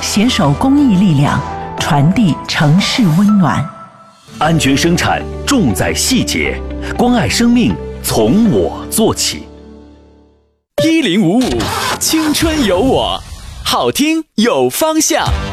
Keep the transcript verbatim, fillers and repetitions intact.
携手公益力量，传递城市温暖。 安全生产重在细节，关爱生命从我做起。 一零五五，青春有我，好听有方向。